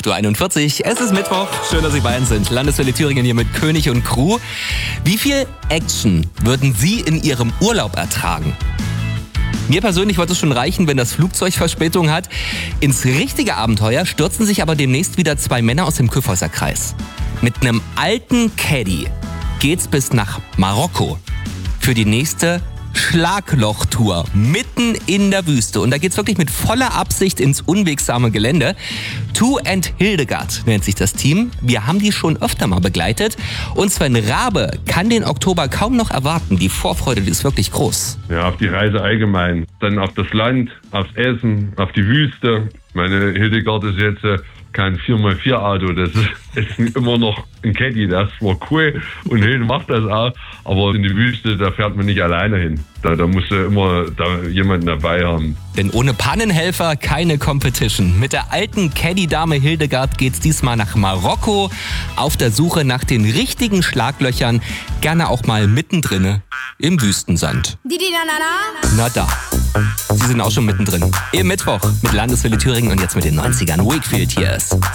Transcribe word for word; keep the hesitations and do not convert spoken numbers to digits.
acht Uhr einundvierzig. Es ist Mittwoch. Schön, dass Sie bei uns sind. Landeswelle Thüringen hier mit König und Crew. Wie viel Action würden Sie in Ihrem Urlaub ertragen? Mir persönlich wird es schon reichen, wenn das Flugzeug Verspätung hat. Ins richtige Abenteuer stürzen sich aber demnächst wieder zwei Männer aus dem Kyffhäuser Kreis. Mit einem alten Caddy geht's bis nach Marokko für die nächste Schlaglochtour mitten in der Wüste. Und da geht's wirklich mit voller Absicht ins unwegsame Gelände. Two and Hildegard nennt sich das Team. Wir haben die schon öfter mal begleitet. Und Sven Rabe kann den Oktober kaum noch erwarten. Die Vorfreude, die ist wirklich groß. Ja, auf die Reise allgemein. Dann auf das Land, aufs Essen, auf die Wüste. Meine Hildegard ist jetzt äh, kein vier mal vier Auto. Das ist, ist immer noch ein Caddy. Das war cool. Und Hilde macht das auch. Aber in die Wüste, da fährt man nicht alleine hin. Da, da musst du immer da jemanden dabei haben. Denn ohne Pannenhelfer keine Competition. Mit der alten Caddy-Dame Hildegard geht's diesmal nach Marokko auf der Suche nach den richtigen Schlaglöchern. Gerne auch mal mittendrin im Wüstensand. Na da. Sie sind auch schon mittendrin. Im Mittwoch mit Landeswelle Thüringen und jetzt mit den neunzigern. Wakefield hier ist